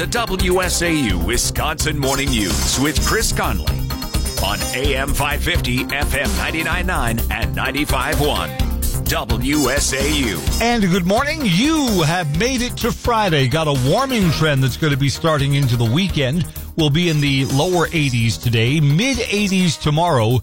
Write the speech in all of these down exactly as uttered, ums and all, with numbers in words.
The W S A U Wisconsin Morning News with Chris Conley on A M five fifty, F M ninety-nine point nine and ninety-five point one. W S A U. And good morning. You have made it to Friday. Got a warming trend that's going to be starting into the weekend. We'll be in the lower eighties today, mid eighties tomorrow,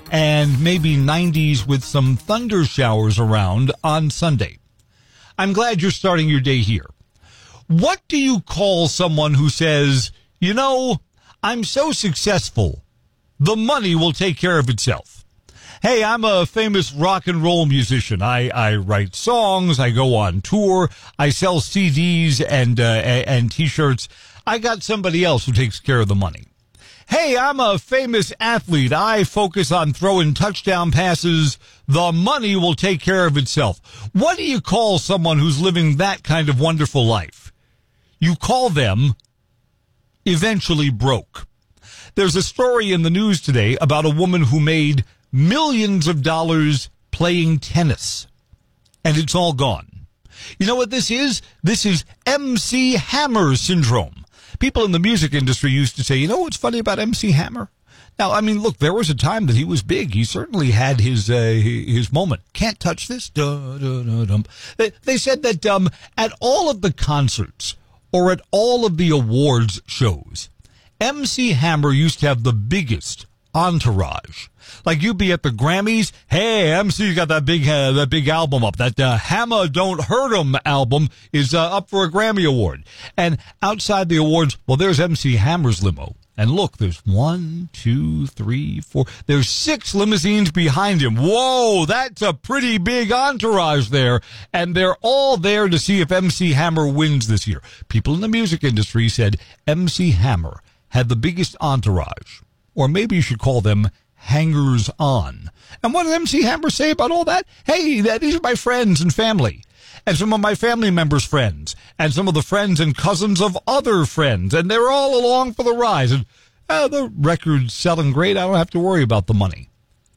and maybe nineties with some thunder showers around on Sunday. I'm glad you're starting your day here. What do you call someone who says, you know, I'm so successful, the money will take care of itself? Hey, I'm a famous rock and roll musician. I, I write songs. I go on tour. I sell C Ds and, uh, and T-shirts. I got somebody else who takes care of the money. Hey, I'm a famous athlete. I focus on throwing touchdown passes. The money will take care of itself. What do you call someone who's living that kind of wonderful life? You call them eventually broke. There's a story in the news today about a woman who made millions of dollars playing tennis, and it's all gone. You know what this is? This is M C Hammer syndrome. People in the music industry used to say, you know what's funny about M C Hammer? Now, I mean, look, there was a time that he was big. He certainly had his uh, his moment. Can't touch this. Duh, duh, duh, duh. They, they said that um, at all of the concerts or at all of the awards shows, M C Hammer used to have the biggest entourage. Like you'd be at the Grammys, hey, M C got that big uh, that big album up. That uh, Hammer Don't Hurt 'Em album is uh, up for a Grammy Award. And outside the awards, well, there's M C Hammer's limo. And look, there's one, two, three, four. There's six limousines behind him. Whoa, that's a pretty big entourage there. And they're all there to see if M C Hammer wins this year. People in the music industry said M C Hammer had the biggest entourage. Or maybe you should call them hangers on. And what did M C Hammer say about all that? Hey, these are my friends and family. And some of my family members' friends, and some of the friends and cousins of other friends, and they're all along for the ride. And uh, the record's selling great. I don't have to worry about the money.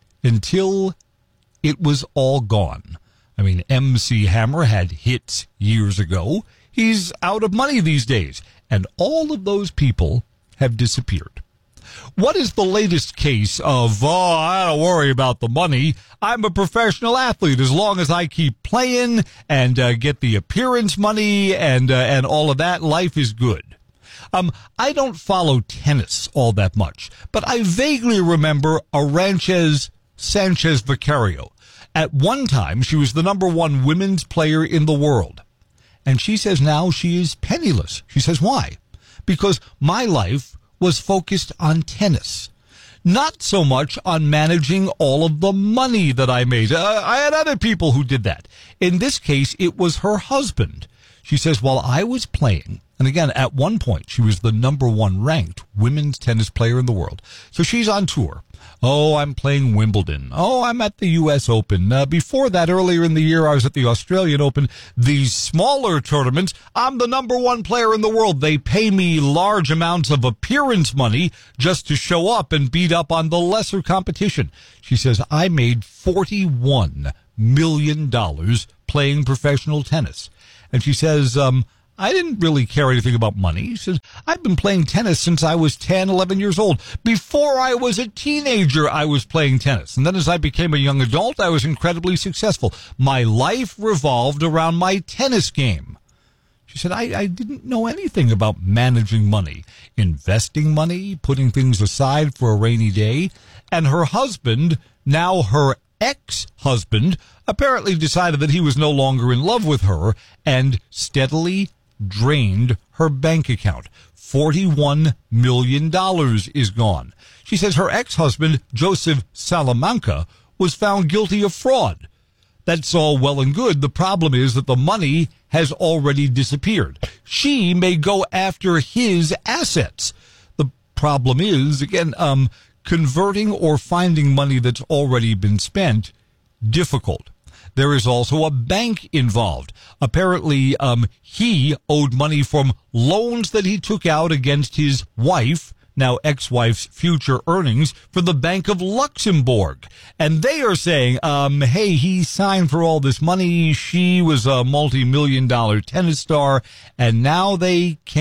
Until it was all gone. I mean, M C Hammer had hits years ago. He's out of money these days. And all of those people have disappeared. What is the latest case of, oh, I don't worry about the money. I'm a professional athlete. As long as I keep playing and uh, get the appearance money and uh, and all of that, life is good. Um, I don't follow tennis all that much, but I vaguely remember Arantxa Sanchez Vicario. At one time, she was the number one women's player in the world. And she says now she is penniless. She says, why? Because my life was focused on tennis, not so much on managing all of the money that I made. Uh, I had other people who did that. In this case, it was her husband. She says, while I was playing, and again, at one point, she was the number one ranked women's tennis player in the world. So she's on tour. Oh, I'm playing Wimbledon. Oh, I'm at the U S Open. Uh, before that, earlier in the year, I was at the Australian Open. These smaller tournaments, I'm the number one player in the world. They pay me large amounts of appearance money just to show up and beat up on the lesser competition. She says, I made forty-one million dollars playing professional tennis. And she says, um, I didn't really care anything about money. He says, I've been playing tennis since I was ten, eleven years old. Before I was a teenager, I was playing tennis. And then as I became a young adult, I was incredibly successful. My life revolved around my tennis game. She said, I, I didn't know anything about managing money, investing money, putting things aside for a rainy day. And her husband, now her ex-husband, apparently decided that he was no longer in love with her and steadily drained her bank account. forty-one million dollars is gone. She says her ex-husband, Joseph Salamanca, was found guilty of fraud. That's all well and good. The problem is that the money has already disappeared. She may go after his assets. The problem is, again, um, converting or finding money that's already been spent, difficult. There is also a bank involved. Apparently, um, he owed money from loans that he took out against his wife, now ex-wife's future earnings, for the Bank of Luxembourg. And they are saying, um, hey, he signed for all this money. She was a multi-million dollar tennis star, and now they can't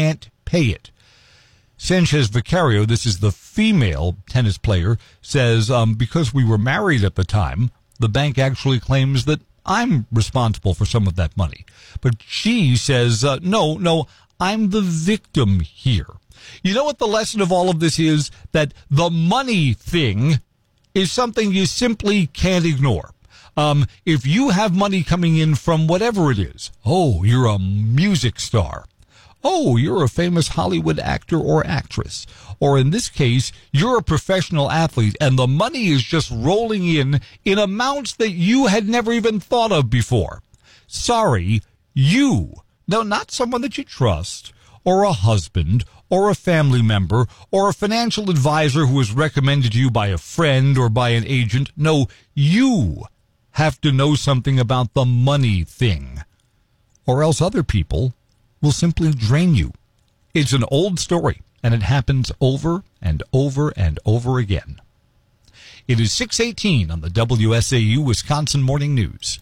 pay it. Sanchez Vicario, this is the female tennis player, says um, because we were married at the time, the bank actually claims that I'm responsible for some of that money. But she says, uh, no, no, I'm the victim here. You know what the lesson of all of this is? That the money thing is something you simply can't ignore. Um, if you have money coming in from whatever it is, oh, you're a music star. Oh, you're a famous Hollywood actor or actress. Or in this case, you're a professional athlete and the money is just rolling in in amounts that you had never even thought of before. Sorry, you. No, not someone that you trust, or a husband, or a family member, or a financial advisor who was recommended to you by a friend or by an agent. No, you have to know something about the money thing, or else other people will simply drain you. It's an old story, and it happens over and over and over again. It is six eighteen on the W S A U Wisconsin Morning News.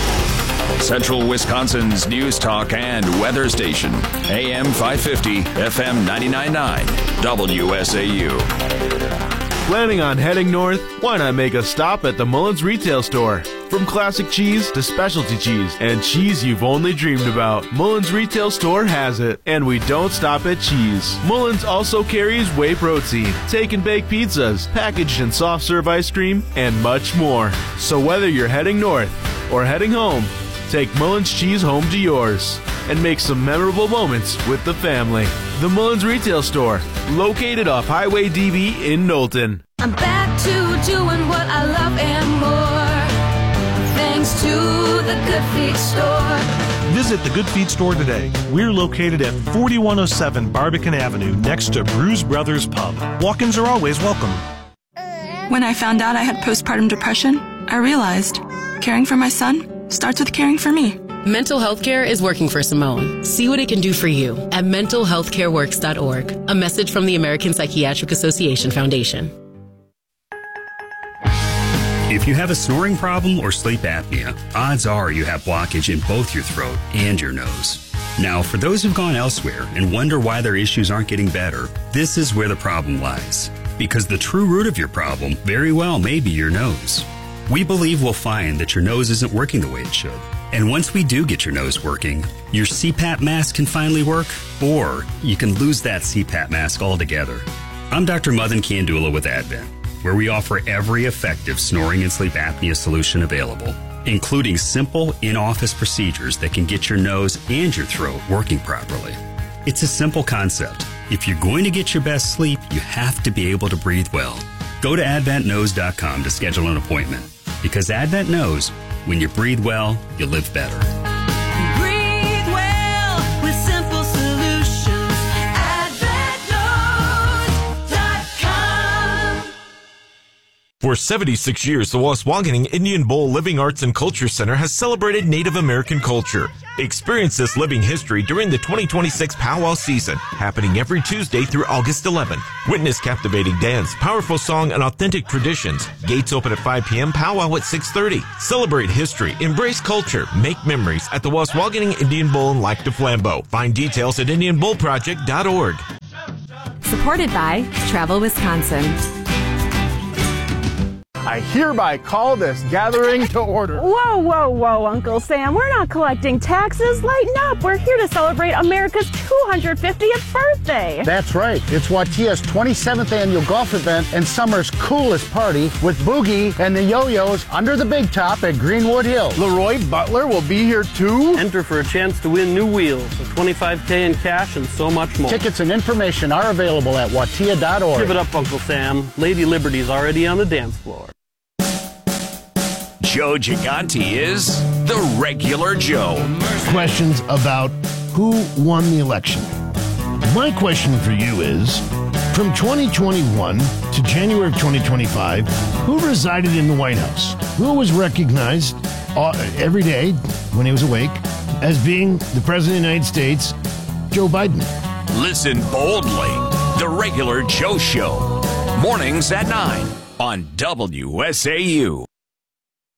Central Wisconsin's news talk and weather station. A M five fifty, F M ninety-nine point nine, W S A U. Planning on heading north? Why not make a stop at the Mullins Retail Store? From classic cheese to specialty cheese and cheese you've only dreamed about, Mullins Retail Store has it. And we don't stop at cheese. Mullins also carries whey protein, take and bake pizzas, packaged and soft serve ice cream, and much more. So whether you're heading north or heading home, take Mullins cheese home to yours and make some memorable moments with the family. The Mullins Retail Store, located off Highway D B in Knowlton. I'm back to doing what I love and more, thanks to the Good Feet Store. Visit the Good Feet Store today. We're located at forty-one oh seven Barbican Avenue, next to Bruise Brothers Pub. Walk-ins are always welcome. When I found out I had postpartum depression, I realized caring for my son starts with caring for me. Mental health care is working for Simone. See what it can do for you at mental health care works dot org. A message from the American Psychiatric Association Foundation. If you have a snoring problem or sleep apnea, odds are you have blockage in both your throat and your nose. Now, for those who've gone elsewhere and wonder why their issues aren't getting better, this is where the problem lies. Because the true root of your problem very well may be your nose. We believe we'll find that your nose isn't working the way it should. And once we do get your nose working, your C PAP mask can finally work, or you can lose that C PAP mask altogether. I'm Doctor Madan Kandula with Advent, where we offer every effective snoring and sleep apnea solution available, including simple in-office procedures that can get your nose and your throat working properly. It's a simple concept. If you're going to get your best sleep, you have to be able to breathe well. Go to advent nose dot com to schedule an appointment, because Advent knows when you breathe well, you live better. Breathe well with simple solutions. advent nose dot com. For seventy-six years, the Waswaganing Indian Bowl Living Arts and Culture Center has celebrated Native American culture. Experience this living history during the twenty twenty-six Powwow season, happening every Tuesday through August eleventh. Witness captivating dance, powerful song, and authentic traditions. Gates open at five p.m., powwow at six thirty. Celebrate history, embrace culture, make memories at the Waswaganing Indian Bowl in Lac du Flambeau. Find details at indian bowl project dot org. Supported by Travel Wisconsin. I hereby call this gathering to order. Whoa, whoa, whoa, Uncle Sam. We're not collecting taxes. Lighten up. We're here to celebrate America's two hundred fiftieth birthday. That's right. It's Watia's twenty-seventh annual golf event and summer's coolest party with Boogie and the Yo-Yos under the big top at Greenwood Hills. Leroy Butler will be here too. Enter for a chance to win new wheels, a twenty-five K in cash, and so much more. Tickets and information are available at watia dot org. Give it up, Uncle Sam. Lady Liberty's already on the dance floor. Joe Gigante is the regular Joe. Questions about who won the election. My question for you is, from twenty twenty-one to January of twenty twenty-five, who resided in the White House? Who was recognized every day when he was awake as being the President of the United States, Joe Biden? Listen boldly. The regular Joe Show. Mornings at nine on W S A U.